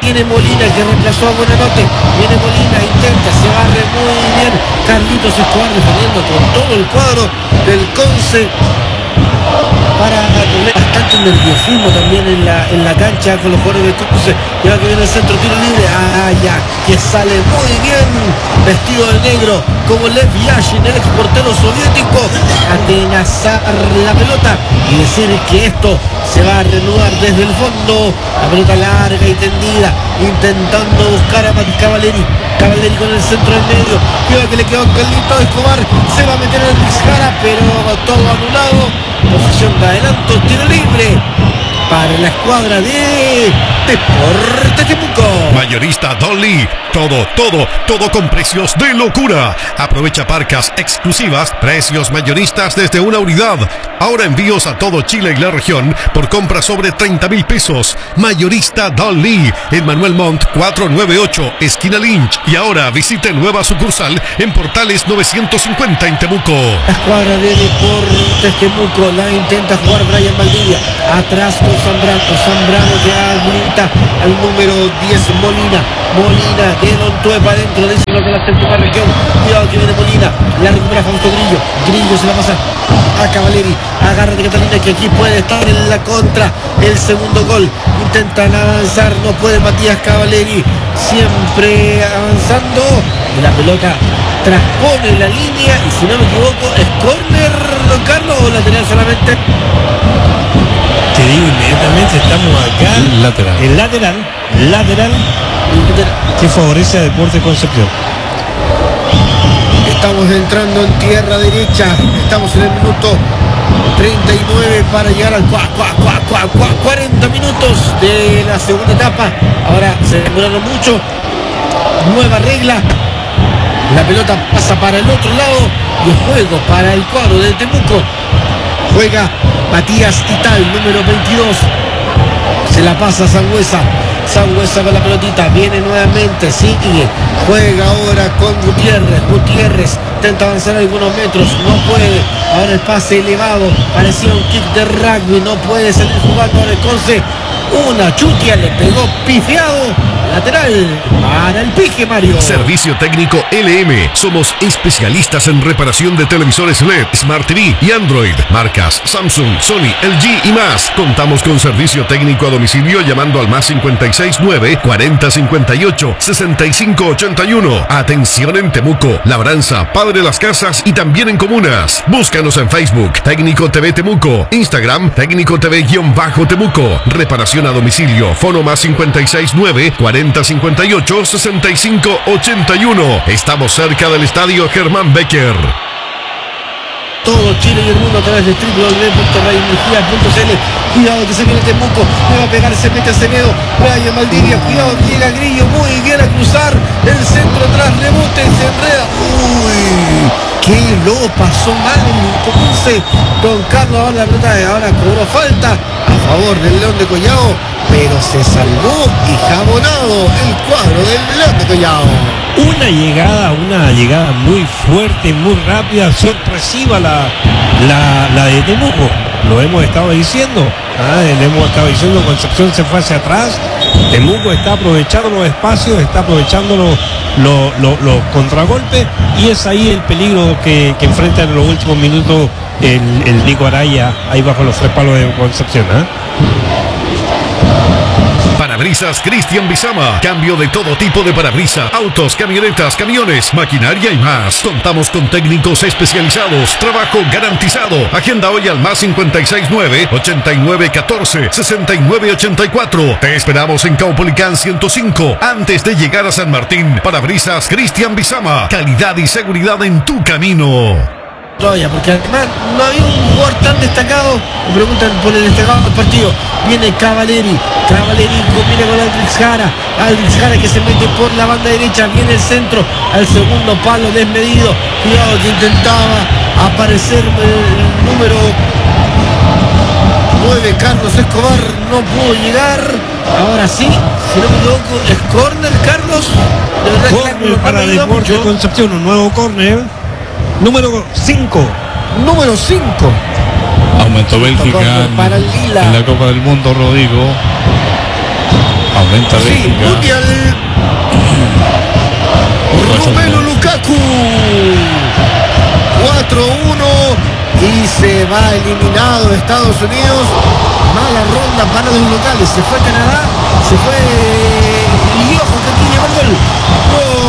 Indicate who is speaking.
Speaker 1: Viene Molina que reemplazó a Buenanote. Viene Molina, intenta, se barre muy bien. Carlitos Escobar defendiendo con todo el cuadro del Conce. Para tener bastante nerviosismo también en la cancha con los jugadores del Conce. Y ahora que viene el centro, tiro libre. Ya, que sale muy bien. Vestido de negro como Lev Yashin, el ex portero soviético. Atenazar la pelota y decir que esto se va a reanudar desde el fondo. La pelota larga y tendida, intentando buscar a Cavalieri. Cavalieri con el centro del medio. Cuidado que le quedó a Carlitos Escobar. Se va a meter en el Vizcara, pero todo anulado. Posición de adelanto, tiro libre para la escuadra de Deportes Temuco.
Speaker 2: Mayorista Dolly. Todo con precios de locura. Aprovecha parcas exclusivas, precios mayoristas desde una unidad. Ahora envíos a todo Chile y la región por compra sobre 30,000 pesos. Mayorista Dolly en Manuel Montt 498, esquina Lynch. Y ahora visite nueva sucursal en Portales 950 en Temuco.
Speaker 1: La escuadra de Deportes Temuco la intenta jugar Brian Valdivia. Atrás con Zambrano que habilita al número 10 Molina de Don Tuepa adentro de la séptima región. Cuidado que viene Molina, la recupera Fausto Grillo se la pasa a Cavalieri. Agarra de Catalina que aquí puede estar en la contra. El segundo gol, intentan avanzar, no puede Matías Cavalieri, siempre avanzando y la pelota transpone la línea y si no me equivoco es córner, Don Carlos, o lateral solamente.
Speaker 3: Te digo inmediatamente, estamos acá el lateral que favorece a Deportes Concepción.
Speaker 1: Estamos entrando en tierra derecha, estamos en el minuto 39 para llegar al 40 minutos de la segunda etapa. Ahora se demoraron mucho. Nueva regla, la pelota pasa para el otro lado y el juego para el cuadro de Temuco. Juega Matías Ital, número 22. Se la pasa a Sangüesa con la pelotita, viene nuevamente, sigue, juega ahora con Gutiérrez intenta avanzar algunos metros, no puede, ahora el pase elevado, parecía un kick de rugby, no puede salir jugando ahora el Conce, una chutia, le pegó pifiado, lateral para el Pije, Mario.
Speaker 2: Servicio técnico LM. Somos especialistas en reparación de televisores LED, Smart TV y Android. Marcas Samsung, Sony, LG y más. Contamos con servicio técnico a domicilio llamando al más 569 40 58 65 81. Atención en Temuco, Labranza, Padre Las Casas y también en comunas. Búscanos en Facebook, Técnico TV Temuco, Instagram, Técnico TV-Temuco. Reparación a domicilio, fono más 569 40 58 65 81. Estamos cerca del estadio Germán Becker.
Speaker 1: Todo Chile y el mundo a través de www.radioenergia.cl. Cuidado que se viene Temuco, le va a pegar, se mete Acevedo, Brian Valdivia, cuidado que llega Grillo, muy bien a cruzar, el centro atrás, rebote, se enreda, que lo pasó mal en el Conce. Don Carlos, ahora la pelota, ahora cobró falta a favor del León de Collao, pero se salvó y jabonado el cuadro del León de Collao.
Speaker 3: Una llegada muy fuerte, muy rápida, sorpresiva la de Temuco. Lo hemos estado diciendo. Concepción se fue hacia atrás. Temuco está aprovechando los espacios, está aprovechando los contragolpes. Y es ahí el peligro que enfrenta en los últimos minutos el Nico Araya, ahí bajo los tres palos de Concepción.
Speaker 2: Parabrisas Cristian Bizama. Cambio de todo tipo de parabrisas, autos, camionetas, camiones, maquinaria y más. Contamos con técnicos especializados. Trabajo garantizado. Agenda hoy al más 569 8914 6984. Te esperamos en Caupolicán 105 antes de llegar a San Martín. Parabrisas Cristian Bizama. Calidad y seguridad en tu camino.
Speaker 1: Todavía, porque además no había un jugador tan destacado. Me preguntan por el destacado del partido. Viene Cavalieri combina con Aldrich Jara que se mete por la banda derecha. Viene el centro al segundo palo desmedido. Cuidado que intentaba aparecer el número 9 Carlos Escobar, no pudo llegar. Ahora sí, si no me equivoco, es córner, Carlos. De verdad,
Speaker 3: córner para Deportes Concepción, un nuevo córner. Número 5.
Speaker 4: Aumentó Bélgica en la Copa del Mundo, Rodrigo.
Speaker 3: Renta
Speaker 1: Sí,
Speaker 3: Bélgica.
Speaker 1: Mundial. Romelu Lukaku. 4-1 y se va eliminado Estados Unidos. Mala ronda para los locales. Se fue Canadá, se fue y ojo que aquí llegó el gol.